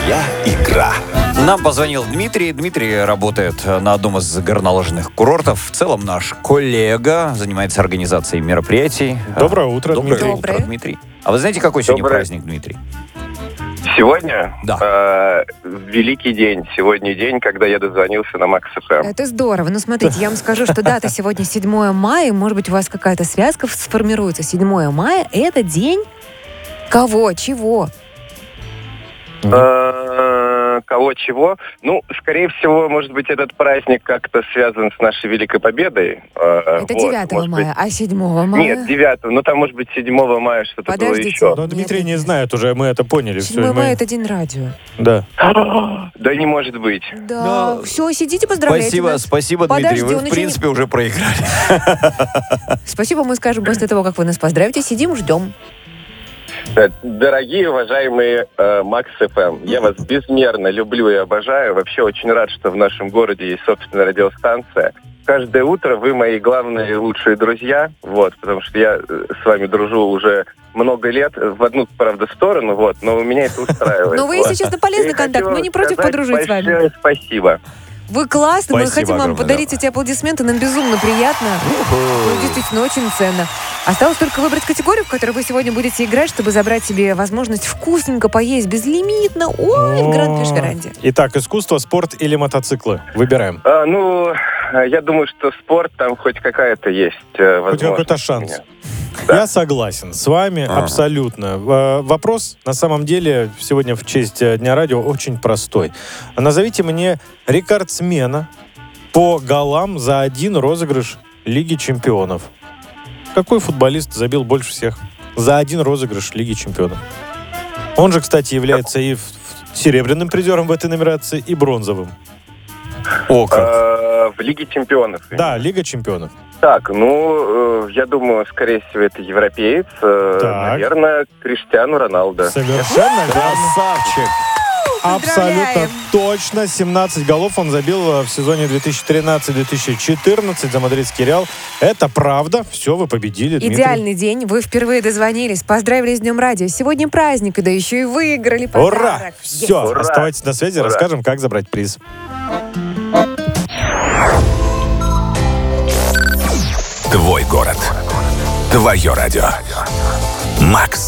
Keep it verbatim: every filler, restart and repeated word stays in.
Твоя игра. Нам позвонил Дмитрий. Дмитрий работает на одном из горнолыжных курортов. В целом наш коллега, занимается организацией мероприятий. Доброе утро, Доброе Дмитрий. утро, Дмитрий. А вы знаете, какой сегодня Доброе. праздник, Дмитрий? Сегодня Да. э, великий день. Сегодня день, когда я дозвонился на Макс эф эм. Это здорово. Ну, смотрите, я вам скажу, что дата сегодня седьмое мая. Может быть, у вас какая-то связка сформируется. седьмое мая — это день кого? Чего? Э, Кого чего? Ну, скорее всего, может быть, этот праздник как-то связан с нашей Великой Победой. Э, Это вот, девятого может мая, быть- а седьмого мая? Нет, девятого. Ну, там, может быть, седьмого мая что-то было Подождите. еще. Но Дмитрий не знает уже, мы это поняли. Все, седьмое мы... мая — это день радио. Да. Да не может быть. Да. Да. Все, сидите, поздравляйте Спасибо, нас. спасибо, Подожди, Дмитрий. Вы, он в еще не- принципе, уже проиграли. Спасибо, мы скажем после того, как вы нас поздравите. Сидим, ждем. Э, Дорогие, уважаемые э, Макс эф эм, я вас безмерно люблю и обожаю. Вообще очень рад, что в нашем городе есть собственная радиостанция. Каждое утро вы мои главные и лучшие друзья, вот, потому что я э, с вами дружу уже много лет, в одну, правда, сторону, вот, но меня это устраивает. Но вы, вот. если честно, полезный И контакт. хочу Мы не против сказать подружить с вами. большое спасибо. Вы классный, мы Спасибо хотим вам огромное, подарить да. эти аплодисменты, нам безумно приятно. Ну, действительно, очень ценно. Осталось только выбрать категорию, в которой вы сегодня будете играть, чтобы забрать себе возможность вкусненько поесть безлимитно. Ой, в Гранд Фиш Веранде. Итак, искусство, спорт или мотоциклы? Выбираем. А, ну, я думаю, что спорт там хоть какая-то есть э, Хоть возможность. какой-то у шанс. меня. Я согласен с вами Ага. абсолютно. Э, Вопрос, на самом деле, сегодня в честь э, Дня радио очень простой. Назовите мне рекордсмена по голам за один розыгрыш Лиги чемпионов. Какой футболист забил больше всех за один розыгрыш Лиги чемпионов? Он же, кстати, является и в- в- серебряным призером в этой номинации, и бронзовым. О, как. Э, В Лиге чемпионов. Да, Лига чемпионов. Так, ну, э, я думаю, скорее всего, это европеец. э, Так. Наверное, Криштиану Роналдо. Совершенно верно. Красавчик. Абсолютно Поздравляем. точно. семнадцать голов он забил в сезоне две тысячи тринадцать - две тысячи четырнадцать за мадридский Реал. Это правда. Все, вы победили, Дмитрий. Идеальный день. Вы впервые дозвонились. Поздравили с Днем радио. Сегодня праздник, и да еще и выиграли подарок. Ура! Все, Ура! оставайтесь на связи, Ура! расскажем, как забрать приз. Твой город. Твое радио. Макс